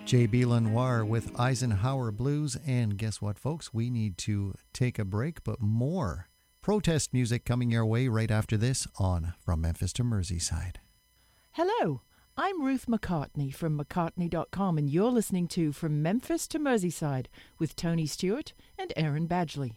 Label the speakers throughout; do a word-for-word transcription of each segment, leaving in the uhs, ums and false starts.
Speaker 1: J B. Lenoir with Eisenhower Blues. And guess what, folks? We need to take a break, but more protest music coming your way right after this on From Memphis to Merseyside.
Speaker 2: Hello, I'm Ruth McCartney from McCartney dot com, and you're listening to From Memphis to Merseyside with Tony Stewart and Aaron Badgley.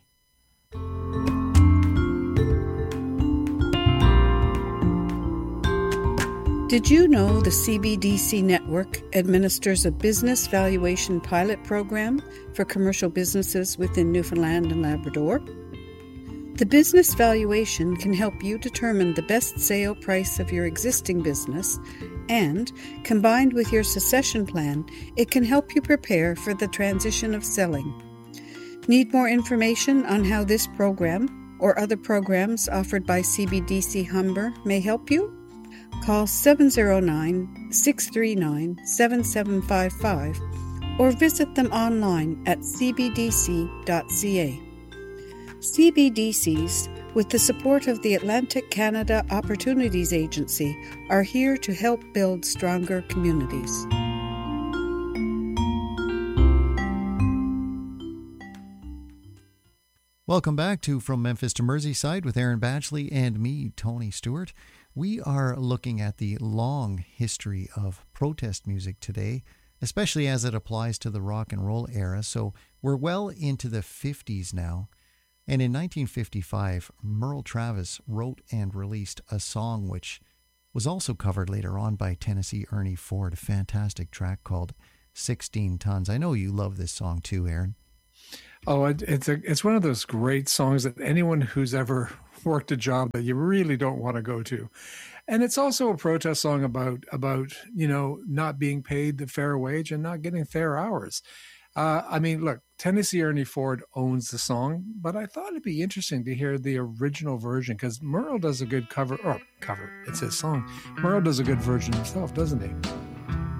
Speaker 3: Did you know the C B D C Network administers a business valuation pilot program for commercial businesses within Newfoundland and Labrador? The business valuation can help you determine the best sale price of your existing business, and, combined with your succession plan, it can help you prepare for the transition of selling. Need more information on how this program or other programs offered by C B D C Humber may help you? Call seven zero nine, six three nine, seven seven five five or visit them online at c b d c dot c a. C B D Cs, with the support of the Atlantic Canada Opportunities Agency, are here to help build stronger communities.
Speaker 1: Welcome back to From Memphis to Merseyside with Aaron Badgley and me, Tony Stewart. We are looking at the long history of protest music today, especially as it applies to the rock and roll era. So we're well into the fifties now. And in nineteen fifty-five, Merle Travis wrote and released a song which was also covered later on by Tennessee Ernie Ford, a fantastic track called sixteen tons. I know you love this song too, Aaron.
Speaker 4: Oh, it, it's a, it's one of those great songs that anyone who's ever worked a job that you really don't want to go to. And it's also a protest song about, about you know, not being paid the fair wage and not getting fair hours. Uh, I mean, look, Tennessee Ernie Ford owns the song, but I thought it'd be interesting to hear the original version because Merle does a good cover, or cover, it's his song. Merle does a good version himself, doesn't he?